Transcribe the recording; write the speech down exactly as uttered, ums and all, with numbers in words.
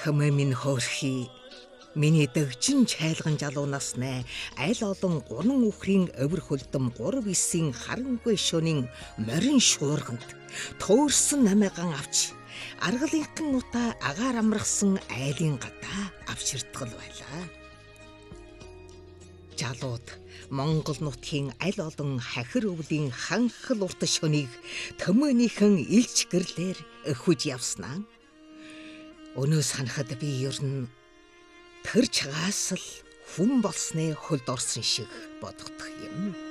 Төмөө минь хөөрхий. Миний дэгжин чайлган жалуу насны аль олон гурван үхрийн өвөр хөлдөм гурав эсийн харангүй шөнийн морин шуурганд төөрсөн намайган авч аргалынхан утаа агаар амрахсан айлын гадаа авширтгал байлаа. Жалууд Монгол нутгийн аль олон хахир өвлийн ханхал урт шөнийг төмөөнийхэн илч гэрлэр өхөж явснаа. Өнөө санахад би ер нь тэр чагаас л хүн болсны хөлд орсон шиг бодогдох юм.